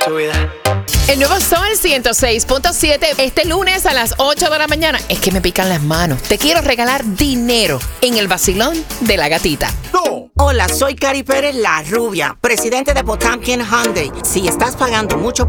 Tu vida. El nuevo Sol 106.7, este lunes a las 8 de la mañana. Es que me pican las manos. Te quiero regalar dinero en el vacilón de la gatita. ¡No! Hola, soy Cari Pérez, la rubia, presidente de Potamkin Hyundai. Si estás pagando mucho por